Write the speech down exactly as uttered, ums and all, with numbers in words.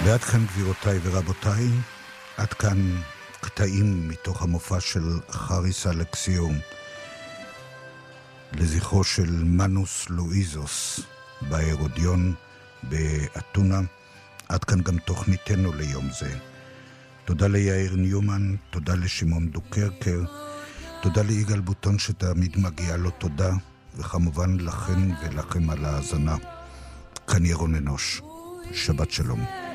ועד כאן גבירותיי ורבותיי, עד כאן קטעים מתוך המופע של חריס אלכסיו לזכרו של מנוס לואיזוס בהרודיון באתונה. עד כאן גם תוכניתנו ליום זה. תודה ליאיר ניומן, תודה לשמעון דוקרקר, תודה ליגאל בוטון שתמיד מגיע לו תודה, וכמובן לכן ולכם על ההאזנה. כאן ירון אנוש, שבת שלום.